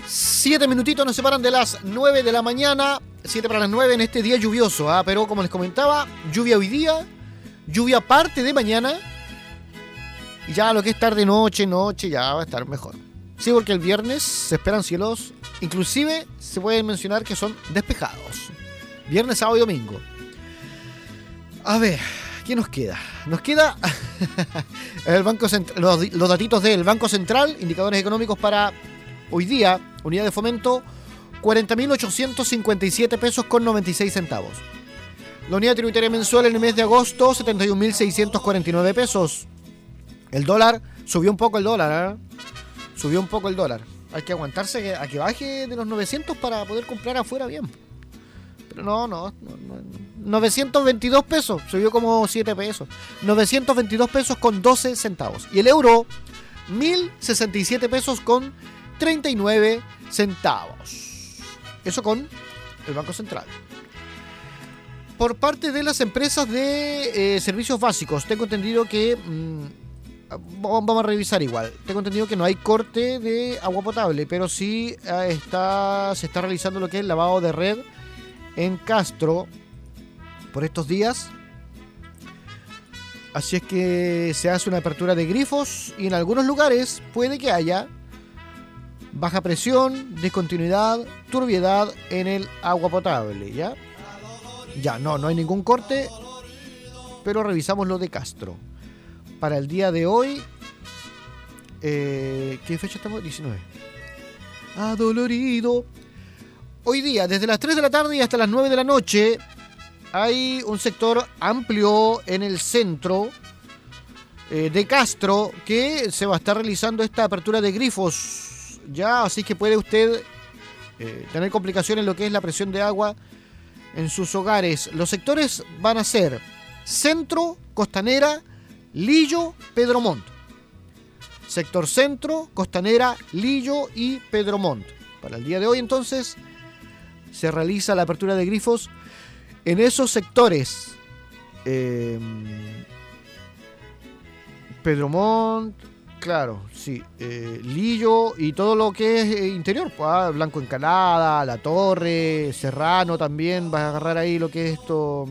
7 minutitos nos separan de las 9 de la mañana. 7 para las 9 en este día lluvioso, pero como les comentaba, lluvia hoy día, lluvia parte de mañana. Y ya lo que es tarde, noche ya va a estar mejor. Sí, porque el viernes se esperan cielos, inclusive se puede mencionar que son despejados. Viernes, sábado y domingo. A ver, ¿qué nos queda? Nos queda el Banco los datitos del Banco Central, indicadores económicos para hoy día, unidad de fomento, 40.857 pesos con 96 centavos. La unidad tributaria mensual en el mes de agosto, 71.649 pesos. El dólar, subió un poco el dólar, Subió un poco el dólar. Hay que aguantarse a que baje de los 900 para poder comprar afuera bien. Pero no. 922 pesos, subió como 7 pesos. 922 pesos con 12 centavos. Y el euro, 1.067 pesos con 39 centavos. Eso con el Banco Central. Por parte de las empresas de servicios básicos, tengo entendido que... vamos a revisar igual. Tengo entendido que no hay corte de agua potable, pero sí se está realizando lo que es el lavado de red en Castro por estos días. Así es que se hace una apertura de grifos y en algunos lugares puede que haya baja presión, discontinuidad, turbiedad en el agua potable, ¿ya? Ya, no hay ningún corte, pero revisamos lo de Castro. Para el día de hoy, ¿qué fecha estamos? 19. Adolorido. Hoy día, desde las 3 de la tarde y hasta las 9 de la noche, hay un sector amplio en el centro de Castro que se va a estar realizando esta apertura de grifos. Ya, así que puede usted tener complicaciones en lo que es la presión de agua en sus hogares. Los sectores van a ser Centro, Costanera, Lillo, Pedro Montt. Sector Centro, Costanera, Lillo y Pedro Montt. Para el día de hoy, entonces, se realiza la apertura de grifos en esos sectores. Pedro Montt, claro, sí. Lillo y todo lo que es interior. Blanco Encalada, La Torre, Serrano también. Vas a agarrar ahí lo que es esto...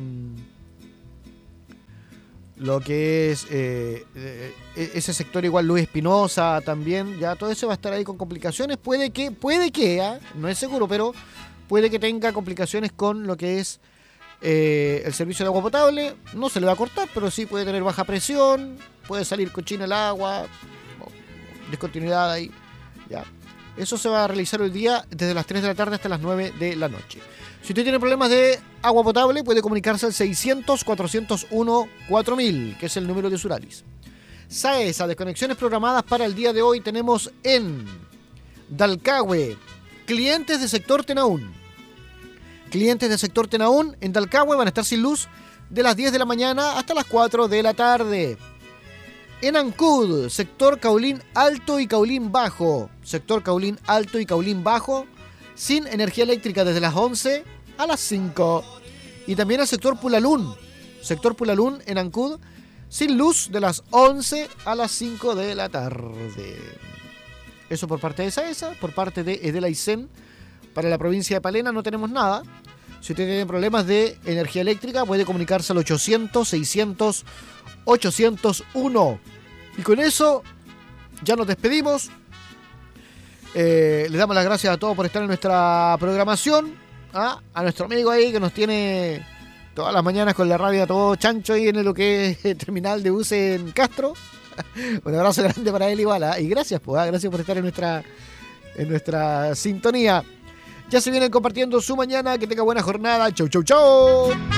Lo que es ese sector igual Luis Espinosa también, ya todo eso va a estar ahí con complicaciones. Puede que, no es seguro, pero puede que tenga complicaciones con lo que es el servicio de agua potable. No se le va a cortar, pero sí puede tener baja presión, puede salir cochina el agua, discontinuidad ahí, ya. Eso se va a realizar hoy día desde las 3 de la tarde hasta las 9 de la noche. Si usted tiene problemas de agua potable, puede comunicarse al 600-401-4000, que es el número de Suralis. SAESA, desconexiones programadas para el día de hoy tenemos en Dalcahue, clientes de sector Tenaún. Clientes de sector Tenaún en Dalcahue van a estar sin luz de las 10 de la mañana hasta las 4 de la tarde. En Ancud, sector Caulín Alto y Caulín Bajo. Sector Caulín Alto y Caulín Bajo, sin energía eléctrica desde las 11 a las 5. Y también el sector Pulalún. Sector Pulalún en Ancud, sin luz de las 11 a las 5 de la tarde. Eso por parte de SAESA. Por parte de Edelaicén, para la provincia de Palena no tenemos nada. Si usted tiene problemas de energía eléctrica, puede comunicarse al 800-600-801. Y con eso ya nos despedimos. Le damos las gracias a todos por estar en nuestra programación. A nuestro amigo ahí que nos tiene todas las mañanas con la radio a todo chancho ahí en lo que es el terminal de buses en Castro. Un abrazo grande para él igual. Y gracias, gracias por estar en nuestra sintonía. Ya se vienen compartiendo su mañana. Que tenga buena jornada. Chau.